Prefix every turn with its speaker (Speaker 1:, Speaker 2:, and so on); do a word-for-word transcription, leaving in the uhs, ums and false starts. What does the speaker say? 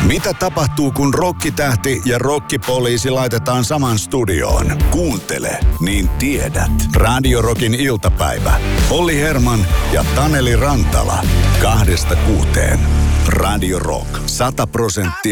Speaker 1: Mitä tapahtuu, kun rokkitähti ja rokkipoliisi laitetaan saman studioon? Kuuntele, niin tiedät. Radio Rockin iltapäivä. Olli Herman ja Taneli Rantala. Kahdesta kuuteen. Radio Rock. Sata prosenttia